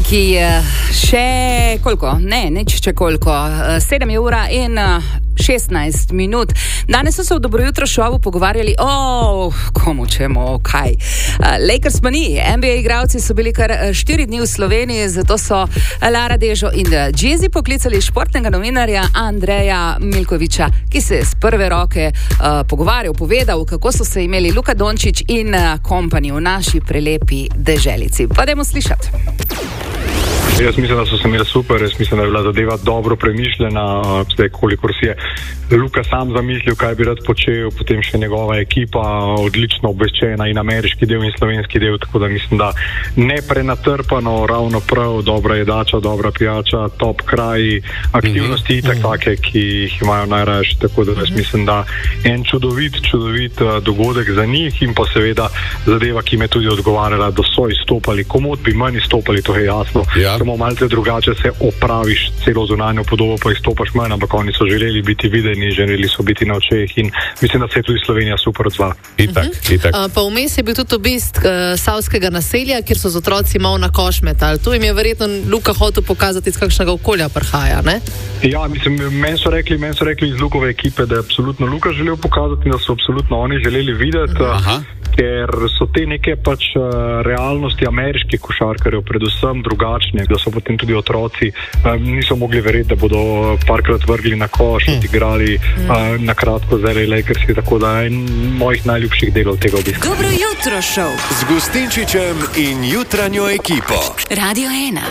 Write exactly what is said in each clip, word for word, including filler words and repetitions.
ki še koliko, ne, nič če koliko, sedem je ura in šestnajst minut. Danes so se v Dobro jutro šovu pogovarjali o komu čemu, kaj. Lakers pa ni, N B A igralci so bili kar štiri dni v Sloveniji, zato so Lara Dežo in Jazzy poklicali športnega novinarja Andreja Milkoviča, ki se je z prve roke uh, pogovarjal, povedal, kako so se imeli Luka Dončić in kompani v naši prelepi deželici. Pa dajmo slišati. Jaz mislim, da so se imeli super, jaz mislim, da je bila zadeva dobro premišljena, zdaj kolikor si je Luka sam zamislil, kaj bi rad počel, potem še njegova ekipa, odlično obveščena in ameriški del in slovenski del, tako da mislim, da ne prenatrpano, ravno prav, dobra jedača, dobra pijača, top kraji, aktivnosti mm-hmm. tak take, ki jih imajo najrajši, tako da jaz mislim, da en čudovit, čudovit dogodek za njih in pa seveda zadeva, ki me tudi odgovarjala, da so izstopali, komod bi manj izstopali, to je jasno. Ja. Samo malce drugače se opraviš celo zunanjo podobo, pa izstopaš manj, ampak oni so želeli biti videni, želeli so biti na očeh in mislim, da se je tudi Slovenija super odzvala. Itak, uh-huh. itak. Uh, pa vmes je bil tudi obisk uh, savskega naselja, kjer so z otroci malo na koš metali. Tu jim je verjetno Luka hotel pokazati, iz kakšnega okolja prihaja, ne? Ja, mislim, meni so rekli, meni so rekli iz Lukove ekipe, da je absolutno Luka želel pokazati, da so absolutno oni želeli videti. Aha. Ker so te neke pač uh, realnosti ameriških košarkarjev predvsem drugačne, da so potem tudi otroci um, niso mogli verjeti, da bodo parkrat vrgli na koš in igrali uh, na kratko z L A Lakersi, tako da je en mojih najljubših delov tega obiska. Dobro jutro šov z Gustinčičem in jutranjo ekipo. Radio ena.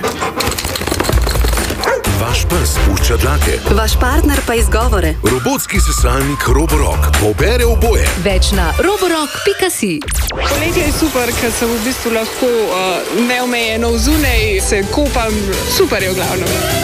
Vaš pes pušča dlake. Vaš partner pa izgovore. Robotski sesalnik Roborock pobere oboje. Več na roborock pika si. Poletje je super, ker sem v bistvu lahko uh, neomejeno vzunaj, se kopam, super je v glavnem.